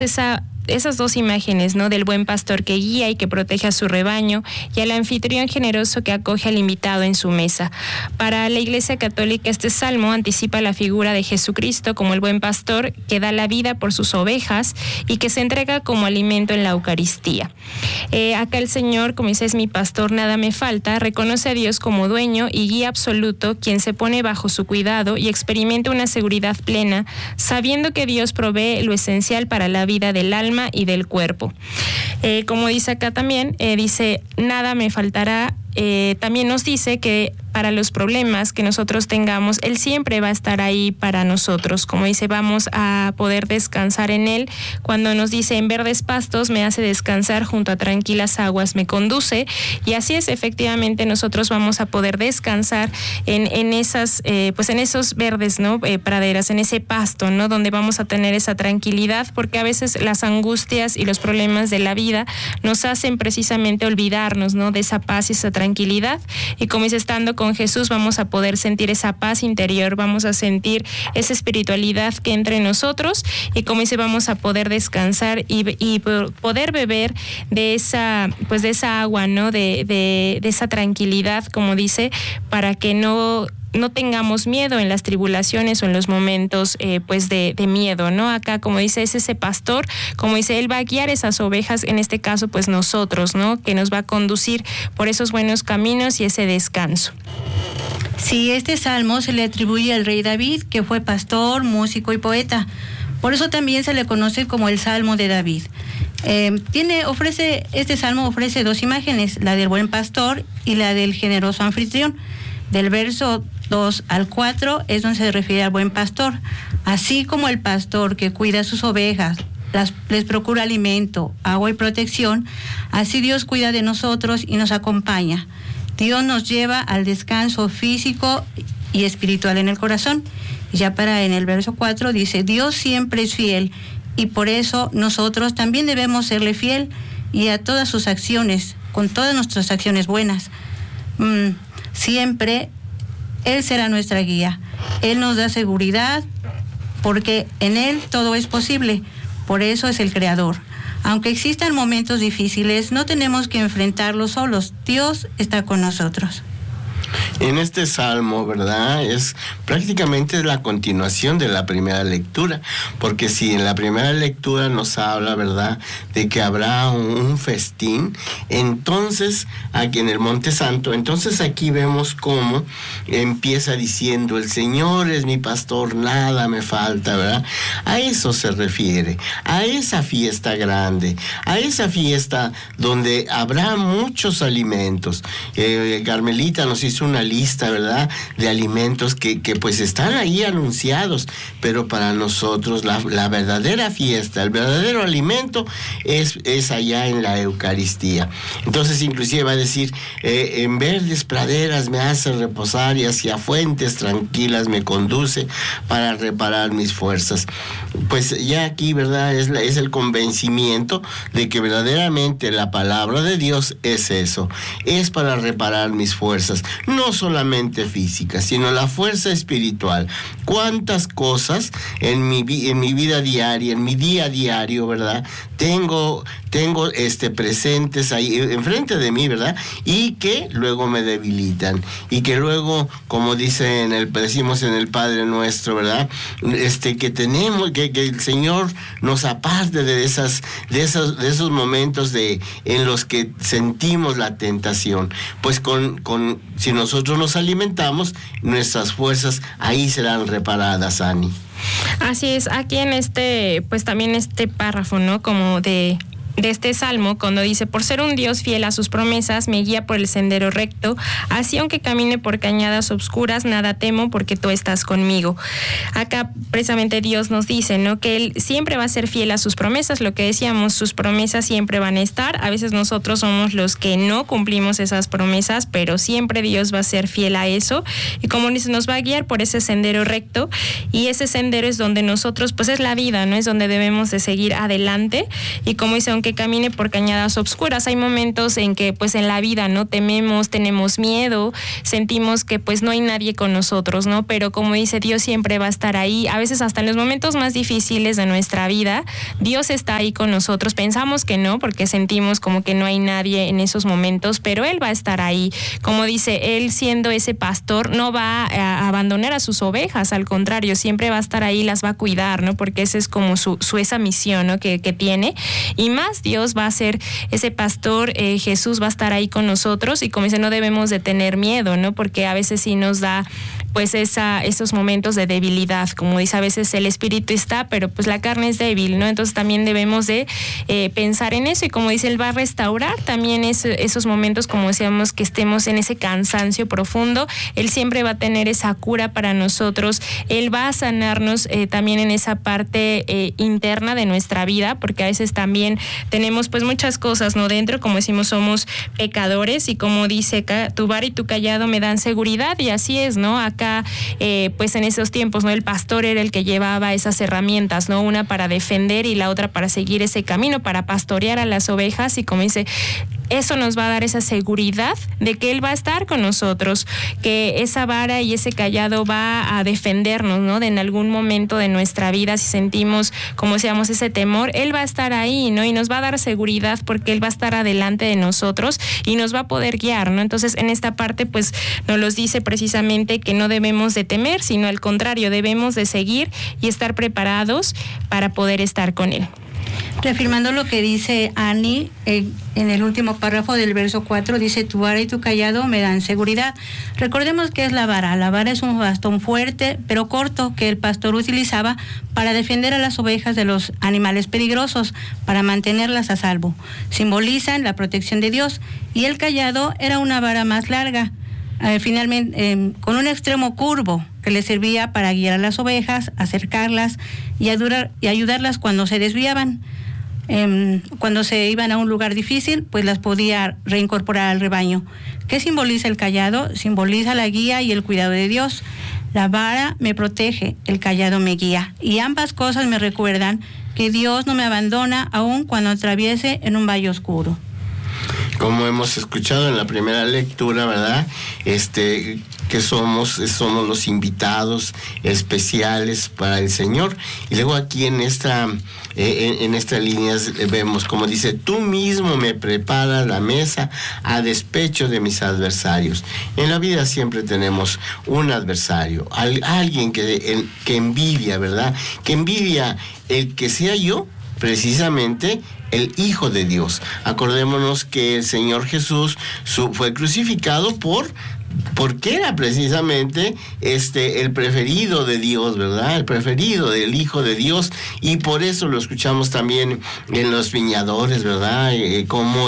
esas dos imágenes, ¿no? Del buen pastor que guía y que protege a su rebaño, y al anfitrión generoso que acoge al invitado en su mesa. Para la Iglesia Católica, este salmo anticipa la figura de Jesucristo como el buen pastor que da la vida por sus ovejas y que se entrega como alimento en la Eucaristía. Acá el Señor, como dice, es mi pastor, nada me falta, reconoce a Dios como dueño y guía absoluto, quien se pone bajo su cuidado y experimenta una seguridad plena, sabiendo que Dios provee lo esencial para la vida del alma y del cuerpo. Como dice acá también, dice, nada me faltará. También nos dice que para los problemas que nosotros tengamos, Él siempre va a estar ahí para nosotros. Como dice, vamos a poder descansar en Él. Cuando nos dice, en verdes pastos me hace descansar, junto a tranquilas aguas me conduce. Y así es, efectivamente, nosotros vamos a poder descansar en esas, pues en esos verdes, ¿no? Praderas, en ese pasto, ¿no? Donde vamos a tener esa tranquilidad, porque a veces las angustias y los problemas de la vida nos hacen precisamente olvidarnos, ¿no? De esa paz y esa tranquilidad. Y como dice, estando con Jesús vamos a poder sentir esa paz interior, vamos a sentir esa espiritualidad que entre nosotros, y como dice, vamos a poder descansar y poder beber de esa, pues de esa agua, ¿no? De esa tranquilidad, como dice, para que no tengamos miedo en las tribulaciones o en los momentos pues de miedo, ¿no? Acá, como dice, es ese pastor, como dice, Él va a guiar esas ovejas, en este caso pues nosotros, ¿no? Que nos va a conducir por esos buenos caminos y ese descanso. Sí, este salmo se le atribuye al rey David, que fue pastor, músico y poeta. Por eso también se le conoce como el Salmo de David. Este salmo ofrece dos imágenes, la del buen pastor y la del generoso anfitrión. Del verso 2 al 4 es donde se refiere al buen pastor. Así como el pastor que cuida a sus ovejas, les procura alimento, agua y protección, así Dios cuida de nosotros y nos acompaña. Dios nos lleva al descanso físico y espiritual en el corazón. Ya en el verso 4 dice, Dios siempre es fiel y por eso nosotros también debemos serle fiel y a todas sus acciones, con todas nuestras acciones buenas. Siempre Él será nuestra guía. Él nos da seguridad porque en Él todo es posible. Por eso es el Creador. Aunque existan momentos difíciles, no tenemos que enfrentarlos solos. Dios está con nosotros. En este salmo, ¿verdad? Es prácticamente la continuación de la primera lectura, porque si en la primera lectura nos habla, ¿verdad?, de que habrá un festín, entonces aquí en el Monte Santo, entonces aquí vemos cómo empieza diciendo, el Señor es mi pastor, nada me falta, ¿verdad? A eso se refiere, a esa fiesta grande, a esa fiesta donde habrá muchos alimentos. Carmelita nos hizo una lista, ¿verdad?, de alimentos que pues están ahí anunciados, pero para nosotros la verdadera fiesta, el verdadero alimento es allá en la Eucaristía. Entonces inclusive va a decir, en verdes praderas me hace reposar y hacia fuentes tranquilas me conduce para reparar mis fuerzas. Pues ya aquí, ¿verdad?, es el convencimiento de que verdaderamente la palabra de Dios es eso, es para reparar mis fuerzas, no solamente físicas, sino la fuerza espiritual. Cuántas cosas en mi vida diaria, en mi día a diario, ¿verdad?, tengo presentes ahí enfrente de mí, ¿verdad?, y que luego me debilitan, y que luego, como decimos en el Padre Nuestro, ¿verdad?, que tenemos que el Señor nos aparte de esos momentos en los que sentimos la tentación. Pues si nosotros nos alimentamos, nuestras fuerzas ahí serán reparadas, Ani. Así es, aquí en pues también este párrafo, ¿no?, como de este salmo, cuando dice, por ser un Dios fiel a sus promesas, me guía por el sendero recto, así aunque camine por cañadas obscuras, nada temo porque tú estás conmigo. Acá precisamente Dios nos dice, ¿no?, que Él siempre va a ser fiel a sus promesas, lo que decíamos, sus promesas siempre van a estar, a veces nosotros somos los que no cumplimos esas promesas, pero siempre Dios va a ser fiel a eso, y como dice, nos va a guiar por ese sendero recto, y ese sendero es donde nosotros, pues es la vida, ¿no?, es donde debemos de seguir adelante, y como dice, aunque camine por cañadas oscuras. Hay momentos en que pues en la vida, ¿no? Tememos, tenemos miedo, sentimos que pues no hay nadie con nosotros, ¿no? Pero como dice, Dios siempre va a estar ahí. A veces hasta en los momentos más difíciles de nuestra vida, Dios está ahí con nosotros. Pensamos que no, porque sentimos como que no hay nadie en esos momentos, pero Él va a estar ahí. Como dice, Él siendo ese pastor no va a abandonar a sus ovejas, al contrario, siempre va a estar ahí, las va a cuidar, ¿no? Porque esa es como esa misión, ¿no? que tiene. Y más Dios va a ser ese pastor, Jesús va a estar ahí con nosotros, y como dice, no debemos de tener miedo, ¿no? Porque a veces sí nos da pues esos momentos de debilidad, como dice, a veces el espíritu está, pero pues la carne es débil, ¿no? Entonces también debemos de pensar en eso, y como dice, Él va a restaurar también esos momentos, como decíamos, que estemos en ese cansancio profundo. Él siempre va a tener esa cura para nosotros. Él va a sanarnos también en esa parte interna de nuestra vida, porque a veces también tenemos pues muchas cosas, ¿no? Dentro, como decimos, somos pecadores, y como dice acá, tu vara y tu callado me dan seguridad, y así es, ¿no? Acá, pues en esos tiempos, ¿no? El pastor era el que llevaba esas herramientas, ¿no? Una para defender y la otra para seguir ese camino, para pastorear a las ovejas, y como dice, eso nos va a dar esa seguridad de que Él va a estar con nosotros, que esa vara y ese callado va a defendernos, ¿no? De en algún momento de nuestra vida, si sentimos, como decíamos, ese temor, Él va a estar ahí, ¿no? Y nos va a dar seguridad porque Él va a estar adelante de nosotros y nos va a poder guiar, ¿no? Entonces, en esta parte, pues, nos los dice precisamente que no debemos de temer, sino al contrario, debemos de seguir y estar preparados para poder estar con Él. Reafirmando lo que dice Ani, en el último párrafo del verso 4, dice, tu vara y tu callado me dan seguridad. Recordemos que es la vara. La vara es un bastón fuerte, pero corto, que el pastor utilizaba para defender a las ovejas de los animales peligrosos, para mantenerlas a salvo. Simbolizan la protección de Dios. Y el callado era una vara más larga, finalmente con un extremo curvo, que le servía para guiar a las ovejas, acercarlas y ayudarlas cuando se desviaban. Cuando se iban a un lugar difícil, pues las podía reincorporar al rebaño. ¿Qué simboliza el callado? Simboliza la guía y el cuidado de Dios. La vara me protege, el callado me guía. Y ambas cosas me recuerdan que Dios no me abandona aun cuando atraviese en un valle oscuro. Como hemos escuchado en la primera lectura, ¿verdad? Que somos los invitados especiales para el Señor. Y luego aquí en esta línea vemos como dice, tú mismo me preparas la mesa a despecho de mis adversarios. En la vida siempre tenemos un adversario, alguien que envidia, ¿verdad? Que envidia el que sea yo, precisamente el Hijo de Dios. Acordémonos que el Señor Jesús fue crucificado porque era precisamente el preferido de Dios, ¿verdad? El preferido del Hijo de Dios, y por eso lo escuchamos también en los viñadores, ¿verdad? Cómo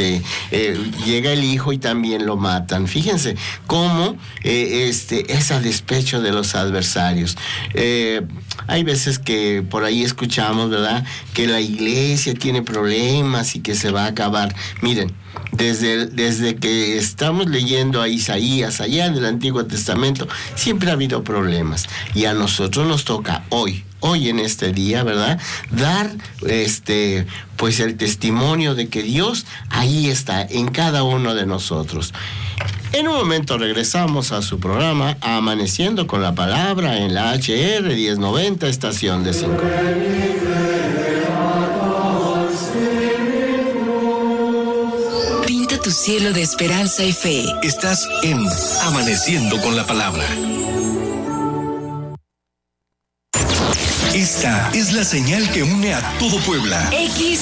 llega el Hijo y también lo matan. Fíjense cómo es a despecho de los adversarios. Hay veces que por ahí escuchamos, ¿verdad?, que la iglesia tiene problemas y que se va a acabar. Miren, desde que estamos leyendo a Isaías, allá en el Antiguo Testamento, siempre ha habido problemas. Y a nosotros nos toca hoy en este día, ¿verdad?, dar pues el testimonio de que Dios ahí está en cada uno de nosotros. En un momento regresamos a su programa Amaneciendo con la Palabra en la HR 1090, estación de 5. Pinta tu cielo de esperanza y fe. Estás en Amaneciendo con la Palabra. Esta es la señal que une a todo Puebla.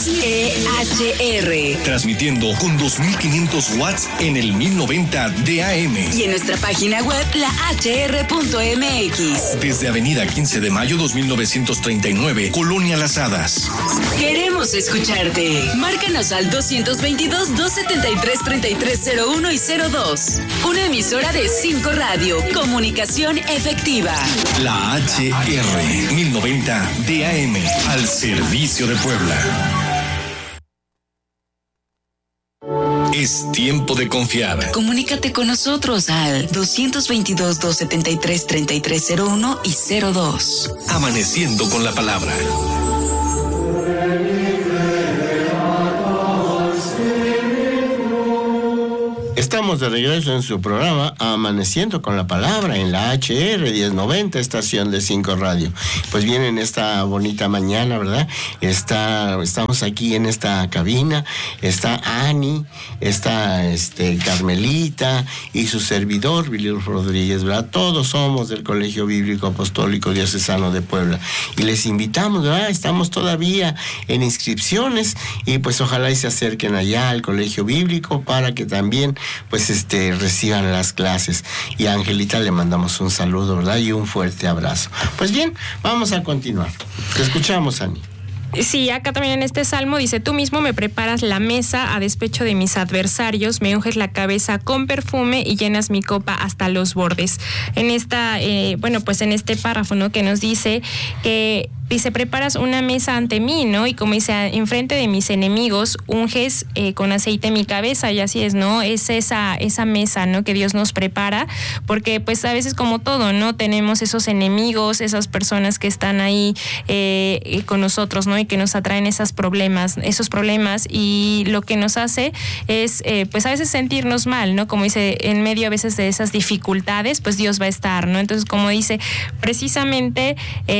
XEHR. Transmitiendo con 2500 watts en el 1090 de AM. Y en nuestra página web, lahr.mx. Desde Avenida 15 de Mayo 2939, Colonia Las Hadas. Queremos escucharte. Márcanos al 222-273-3301 y 02. Una emisora de 5 Radio. Comunicación efectiva. La HR 1090 DAM, al servicio de Puebla. Es tiempo de confiar. Comunícate con nosotros al 222-273-3301 y 02. Amaneciendo con la Palabra. Estamos de regreso en su programa Amaneciendo con la Palabra en la HR 1090, estación de 5 Radio. Pues bien, en esta bonita mañana, ¿verdad? Estamos aquí en esta cabina, está Ani, está Carmelita y su servidor, Vilio Rodríguez, ¿verdad? Todos somos del Colegio Bíblico Apostólico Diocesano de Puebla. Y les invitamos, ¿verdad? Estamos todavía en inscripciones y pues ojalá y se acerquen allá al Colegio Bíblico para que también pues reciban las clases. Y a Angelita le mandamos un saludo, ¿verdad? Y un fuerte abrazo. Pues bien, vamos a continuar. Te escuchamos, Ani. Sí, acá también en este salmo dice: tú mismo me preparas la mesa a despecho de mis adversarios, me unges la cabeza con perfume y llenas mi copa hasta los bordes. En esta, pues en este párrafo, ¿no? Que nos dice que dice: preparas una mesa ante mí, ¿no? Y como dice, enfrente de mis enemigos, unges con aceite mi cabeza, y así es, ¿no? Es esa mesa, ¿no? Que Dios nos prepara, porque pues a veces, como todo, ¿no? Tenemos esos enemigos, esas personas que están ahí con nosotros, ¿no? Y que nos atraen esos problemas, y lo que nos hace es, pues a veces sentirnos mal, ¿no? Como dice, en medio a veces de esas dificultades, pues Dios va a estar, ¿no? Entonces, como dice, precisamente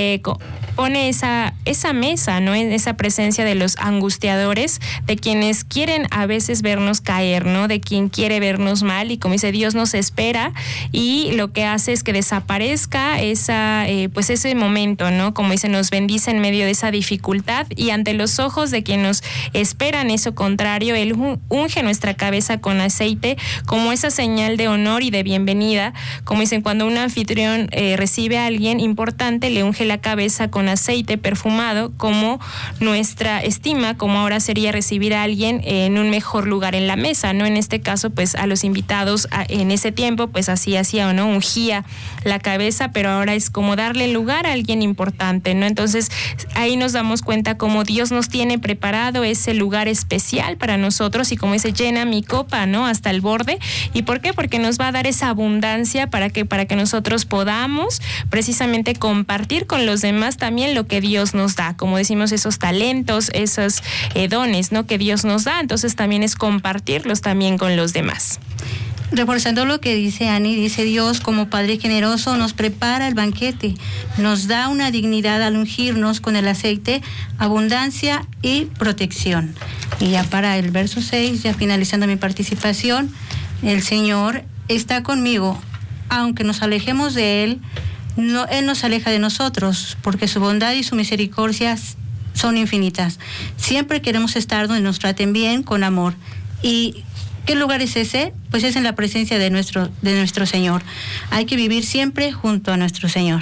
pone esa mesa, ¿no? En esa presencia de los angustiadores, de quienes quieren a veces vernos caer, ¿no? De quien quiere vernos mal, y como dice, Dios nos espera y lo que hace es que desaparezca ese momento, ¿no? Como dice, nos bendice en medio de esa dificultad, y ante los ojos de quienes nos esperan eso contrario, Él unge nuestra cabeza con aceite como esa señal de honor y de bienvenida. Como dicen, cuando un anfitrión recibe a alguien importante, le unge la cabeza con aceite perfumado como nuestra estima, como ahora sería recibir a alguien en un mejor lugar en la mesa, ¿no? En este caso, pues a los invitados en ese tiempo, pues así hacía, ¿o no? Ungía la cabeza, pero ahora es como darle lugar a alguien importante, ¿no? Entonces ahí nos damos cuenta cómo Dios nos tiene preparado ese lugar especial para nosotros, y como dice, llena mi copa, ¿no? Hasta el borde. ¿Y por qué? Porque nos va a dar esa abundancia para que nosotros podamos precisamente compartir con los demás también lo que Dios nos da, como decimos, esos talentos, esos dones, ¿no? Que Dios nos da. Entonces también es compartirlos también con los demás. Reforzando lo que dice Ani, dice: Dios, como Padre generoso, nos prepara el banquete, nos da una dignidad al ungirnos con el aceite, abundancia y protección. Y ya para el verso 6, ya finalizando mi participación, el Señor está conmigo, aunque nos alejemos de Él, Él nos aleja de nosotros, porque su bondad y su misericordia son infinitas. Siempre queremos estar donde nos traten bien, con amor. Y ¿qué lugar es ese? Pues es en la presencia de nuestro Señor. Hay que vivir siempre junto a nuestro Señor.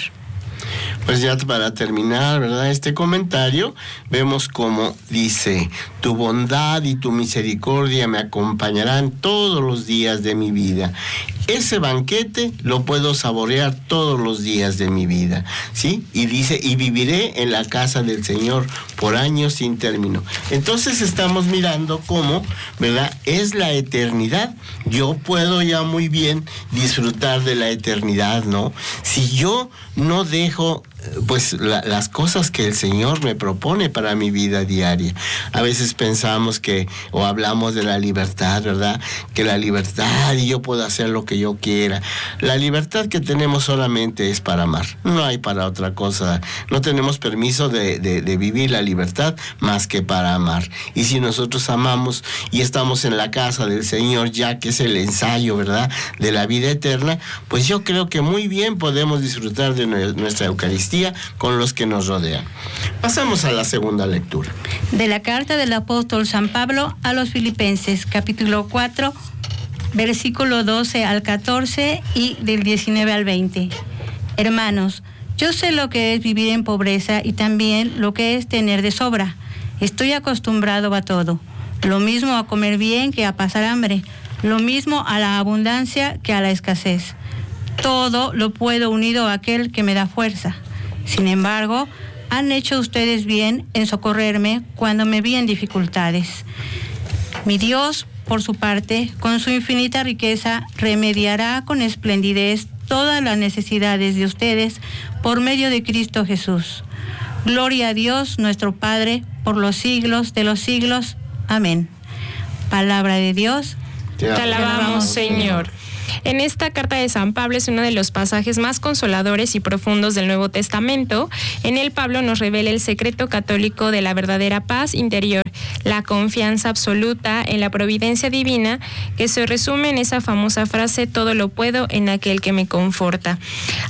Pues ya para terminar, ¿verdad? Este comentario, vemos cómo dice: tu bondad y tu misericordia me acompañarán todos los días de mi vida. Ese banquete lo puedo saborear todos los días de mi vida, ¿sí? Y dice: y viviré en la casa del Señor por años sin término. Entonces estamos mirando cómo, ¿verdad? Es la eternidad. Yo puedo ya muy bien disfrutar de la eternidad, ¿no? Si yo no dejo pues las cosas que el Señor me propone para mi vida diaria. A veces pensamos o hablamos de la libertad, ¿verdad? Que la libertad, y yo puedo hacer lo que yo quiera. La libertad que tenemos solamente es para amar, no hay para otra cosa. No tenemos permiso de vivir la libertad más que para amar. Y si nosotros amamos y estamos en la casa del Señor, ya que es el ensayo, ¿verdad?, de la vida eterna, pues yo creo que muy bien podemos disfrutar de nuestra Eucaristía con los que nos rodean. Pasamos a la segunda lectura. De la carta del apóstol San Pablo a los Filipenses, capítulo 4, versículo 12 al 14 y del 19 al 20. Hermanos, yo sé lo que es vivir en pobreza y también lo que es tener de sobra. Estoy acostumbrado a todo. Lo mismo a comer bien que a pasar hambre. Lo mismo a la abundancia que a la escasez. Todo lo puedo unido a aquel que me da fuerza. Sin embargo, han hecho ustedes bien en socorrerme cuando me vi en dificultades. Mi Dios, por su parte, con su infinita riqueza, remediará con esplendidez todas las necesidades de ustedes por medio de Cristo Jesús. Gloria a Dios, nuestro Padre, por los siglos de los siglos. Amén. Palabra de Dios. Te alabamos, Señor. En esta carta de San Pablo es uno de los pasajes más consoladores y profundos del Nuevo Testamento. En él Pablo nos revela el secreto católico de la verdadera paz interior, la confianza absoluta en la providencia divina, que se resume en esa famosa frase: todo lo puedo en aquel que me conforta.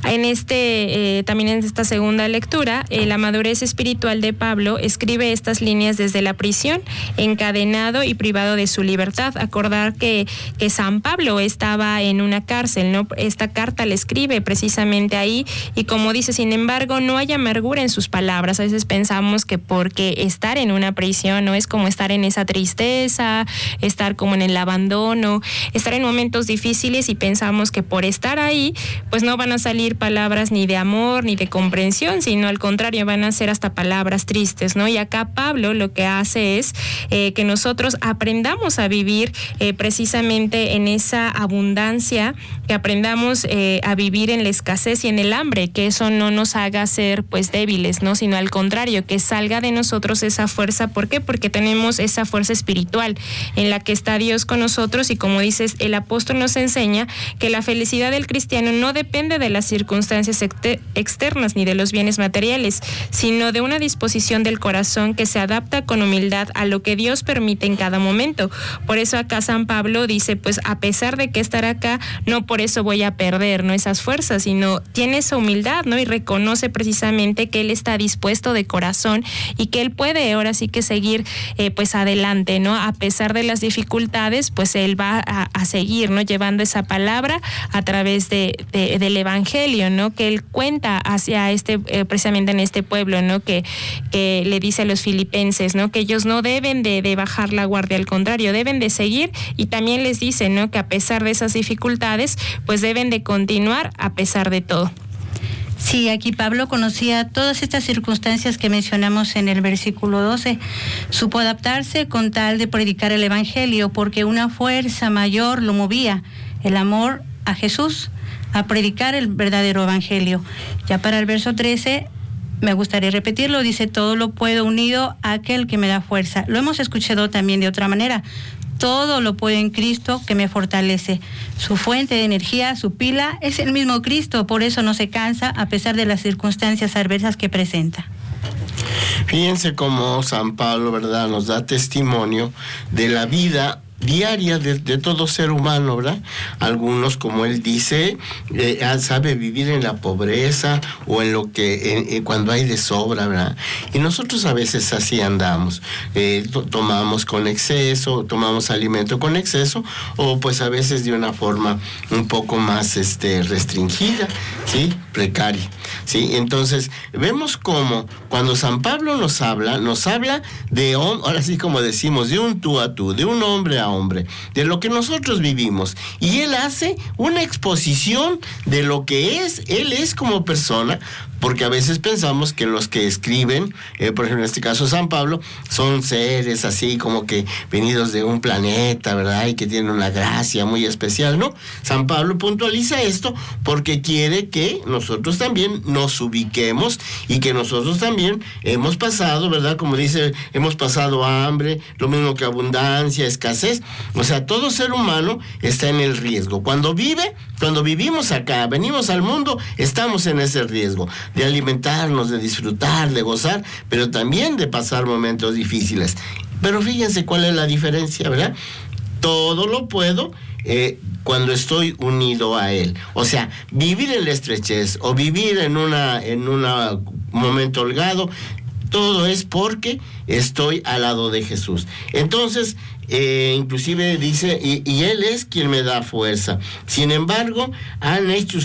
También en esta segunda lectura, la madurez espiritual de Pablo escribe estas líneas desde la prisión, encadenado y privado de su libertad. Acordar que San Pablo estaba en una cárcel, ¿no? Esta carta la escribe precisamente ahí, y como dice, sin embargo, no hay amargura en sus palabras. A veces pensamos que porque estar en una prisión no es como estar en esa tristeza, estar como en el abandono, estar en momentos difíciles, y pensamos que por estar ahí, pues no van a salir palabras ni de amor ni de comprensión, sino al contrario, van a ser hasta palabras tristes, ¿no? Y acá Pablo lo que hace es que nosotros aprendamos a vivir precisamente en esa abundancia, que aprendamos a vivir en la escasez y en el hambre, que eso no nos haga ser pues débiles, ¿no? Sino al contrario, que salga de nosotros esa fuerza. ¿Por qué? Porque tenemos esa fuerza espiritual en la que está Dios con nosotros, y como dices, el apóstol nos enseña que la felicidad del cristiano no depende de las circunstancias externas ni de los bienes materiales, sino de una disposición del corazón que se adapta con humildad a lo que Dios permite en cada momento. Por eso acá San Pablo dice, pues a pesar de que estar acá, no por eso voy a perder, ¿no?, esas fuerzas, sino tiene esa humildad, ¿no? Y reconoce precisamente que él está dispuesto de corazón y que él puede ahora sí que seguir pues adelante, ¿no? A pesar de las dificultades, pues él va a seguir, ¿no?, llevando esa palabra a través del evangelio, ¿no?, que él cuenta hacia precisamente en este pueblo, ¿no?, que le dice a los filipenses, ¿no?, que ellos no deben de bajar la guardia, al contrario, deben de seguir, y también les dice, ¿no?, que a pesar de esas dificultades, pues deben de continuar a pesar de todo. Sí, aquí Pablo conocía todas estas circunstancias que mencionamos en el versículo 12. Supo adaptarse con tal de predicar el evangelio, porque una fuerza mayor lo movía, el amor a Jesús, a predicar el verdadero evangelio. Ya para el verso 13, me gustaría repetirlo, dice: todo lo puedo unido a aquel que me da fuerza. Lo hemos escuchado también de otra manera: todo lo puedo en Cristo que me fortalece. Su fuente de energía, su pila, es el mismo Cristo, por eso no se cansa a pesar de las circunstancias adversas que presenta. Fíjense cómo San Pablo, ¿verdad?, nos da testimonio de la vida diaria de todo ser humano, ¿verdad? Algunos, como él dice, sabe vivir en la pobreza o en lo que cuando hay de sobra, ¿verdad? Y nosotros a veces así andamos, tomamos con exceso, tomamos alimento con exceso, o pues a veces de una forma un poco más restringida, ¿sí?, precaria, ¿sí? Entonces vemos cómo cuando San Pablo nos habla de, ahora sí como decimos, de un tú a tú, de un hombre a hombre, de lo que nosotros vivimos, y él hace una exposición de lo que él es como persona, porque a veces pensamos que los que escriben, por ejemplo en este caso San Pablo, son seres así como que venidos de un planeta, ¿verdad?, y que tienen una gracia muy especial. No, San Pablo puntualiza esto porque quiere que nosotros también nos ubiquemos y que nosotros también hemos pasado, ¿verdad?, como dice, hemos pasado hambre, lo mismo que abundancia, escasez. O sea, todo ser humano está en el riesgo. Cuando vivimos acá, venimos al mundo, estamos en ese riesgo de alimentarnos, de disfrutar, de gozar, pero también de pasar momentos difíciles. Pero fíjense cuál es la diferencia, ¿verdad? Todo lo puedo cuando estoy unido a Él. O sea, vivir en la estrechez o vivir en un momento holgado, todo es porque estoy al lado de Jesús. Entonces, inclusive dice, y Él es quien me da fuerza. Sin embargo, han hecho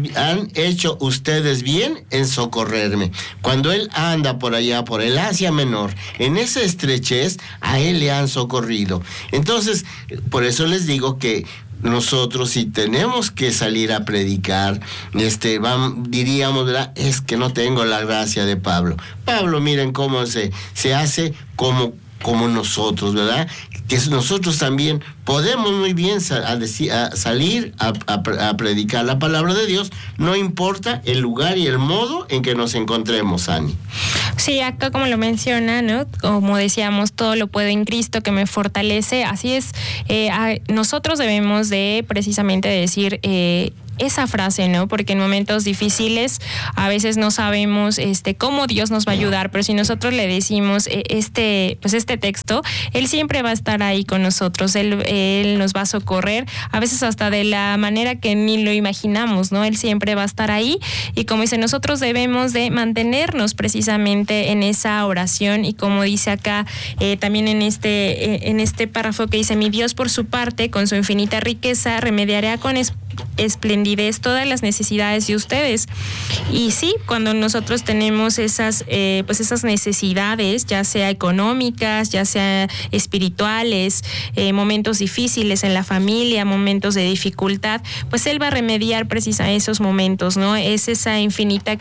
ustedes bien en socorrerme. Cuando Él anda por allá, por el Asia Menor, en esa estrechez, a Él le han socorrido. Entonces, por eso les digo que nosotros, si tenemos que salir a predicar, diríamos, ¿verdad?, es que no tengo la gracia de Pablo. Pablo, miren cómo se hace como como nosotros, ¿verdad? Que nosotros también podemos muy bien salir a predicar la palabra de Dios, no importa el lugar y el modo en que nos encontremos, Ani. Sí, acá como lo menciona, ¿no? Como decíamos, todo lo puedo en Cristo que me fortalece. Así es, nosotros debemos de precisamente decir esa frase, ¿no? Porque en momentos difíciles a veces no sabemos cómo Dios nos va a ayudar, pero si nosotros le decimos este texto, Él siempre va a estar ahí con nosotros, Él nos va a socorrer, a veces hasta de la manera que ni lo imaginamos, ¿no? Él siempre va a estar ahí, y como dice, nosotros debemos de mantenernos precisamente en esa oración, y como dice acá también en este párrafo que dice: mi Dios por su parte, con su infinita riqueza, remediará con esplendidez todas las necesidades de ustedes. Y sí, cuando nosotros tenemos esas necesidades, ya sea económicas, ya sea espirituales, momentos difíciles en la familia, momentos de dificultad, pues Él va a remediar precisamente esos momentos, ¿no? Es esa infinita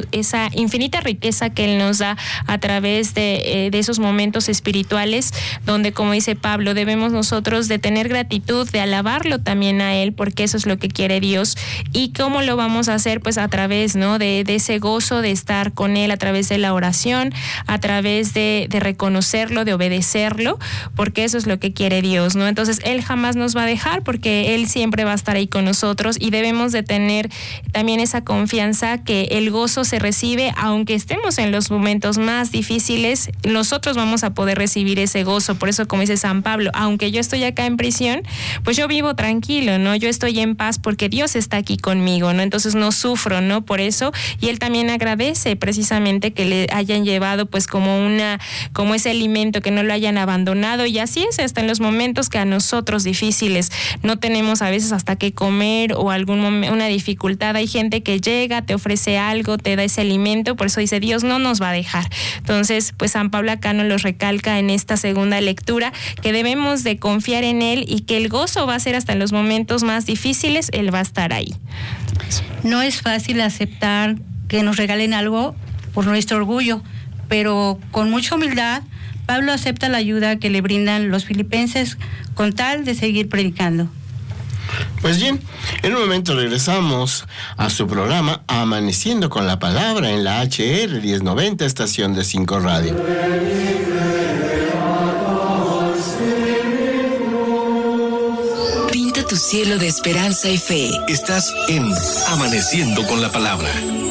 riqueza que Él nos da a través de esos momentos espirituales, donde, como dice Pablo, debemos nosotros de tener gratitud, de alabarlo también a Él, porque eso es lo que quiere Dios. ¿Y cómo lo vamos a hacer? Pues a través, ¿no?, de ese gozo de estar con Él, a través de la oración, a través de reconocerlo, de obedecerlo, porque eso es lo que quiere Dios, ¿no? Entonces Él jamás nos va a dejar, porque Él siempre va a estar ahí con nosotros, y debemos de tener también esa confianza que el gozo se recibe, aunque estemos en los momentos más difíciles, nosotros vamos a poder recibir ese gozo. Por eso, como dice San Pablo, aunque yo estoy acá en prisión, pues yo vivo tranquilo, ¿no? Yo estoy en paz porque Dios está aquí conmigo, ¿no? Entonces no sufro, ¿no? Por eso, y Él también agradece precisamente que le hayan llevado pues como ese alimento, que no lo hayan abandonado, y así es, hasta en los momentos que a nosotros difíciles no tenemos a veces hasta qué comer o una dificultad, hay gente que llega, te ofrece algo, te da ese alimento, por eso dice: Dios no nos va a dejar. Entonces, pues San Pablo acá nos lo recalca en esta segunda lectura, que debemos de confiar en Él, y que el gozo va a ser hasta en los momentos más difíciles, Él va a estar ahí. No es fácil aceptar que nos regalen algo por nuestro orgullo, pero con mucha humildad Pablo acepta la ayuda que le brindan los filipenses con tal de seguir predicando. Pues bien, en un momento regresamos a su programa Amaneciendo con la Palabra en la HR 1090, estación de 5 Radio. Pinta tu cielo de esperanza y fe. Estás en Amaneciendo con la Palabra.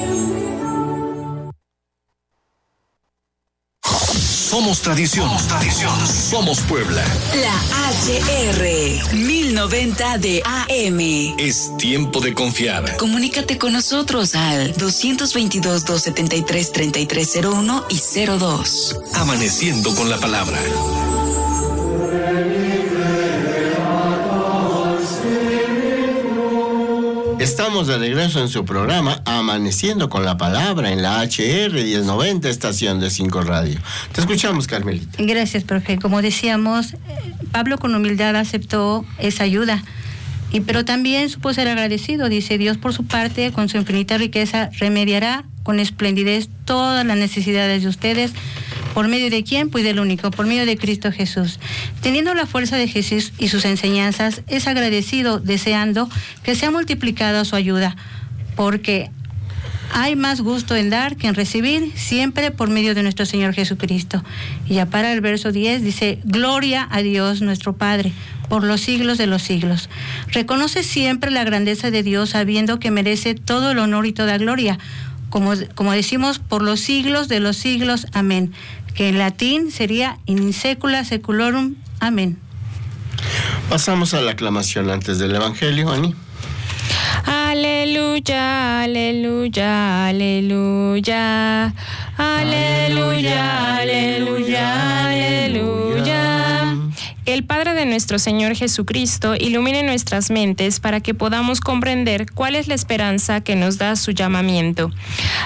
Somos tradición. Somos Puebla. La HR 1090 de AM. Es tiempo de confiar. Comunícate con nosotros al 222-273-3301 y 02. Amaneciendo con la Palabra. Estamos de regreso en su programa Amaneciendo con la Palabra en la HR 1090, estación de 5 Radio. Te escuchamos, Carmelita. Gracias, profe. Como decíamos, Pablo con humildad aceptó esa ayuda, pero también supo ser agradecido. Dice: Dios por su parte, con su infinita riqueza, remediará con esplendidez todas las necesidades de ustedes. ¿Por medio de quién? Pues del único, por medio de Cristo Jesús. Teniendo la fuerza de Jesús y sus enseñanzas, es agradecido, deseando que sea multiplicada su ayuda, porque hay más gusto en dar que en recibir, siempre por medio de nuestro Señor Jesucristo. Y ya para el verso 10 dice: gloria a Dios nuestro Padre, por los siglos de los siglos. Reconoce siempre la grandeza de Dios, sabiendo que merece todo el honor y toda gloria. Como decimos, por los siglos de los siglos, amén. Que en latín sería in secula seculorum, amén. Pasamos a la aclamación antes del Evangelio, Ani. Aleluya, aleluya, aleluya, aleluya, aleluya, aleluya. El Padre de nuestro Señor Jesucristo ilumine nuestras mentes para que podamos comprender cuál es la esperanza que nos da su llamamiento.